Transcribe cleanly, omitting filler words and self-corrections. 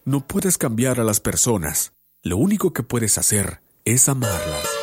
No puedes cambiar a las personas. Lo único que puedes hacer es amarlas.